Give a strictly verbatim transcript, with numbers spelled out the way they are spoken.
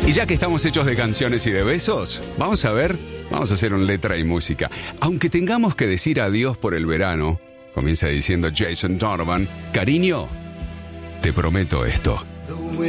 Y ya que estamos hechos de canciones y de besos, vamos a ver, vamos a hacer un letra y música. Aunque tengamos que decir adiós por el verano, comienza diciendo Jason Donovan, cariño, te prometo esto.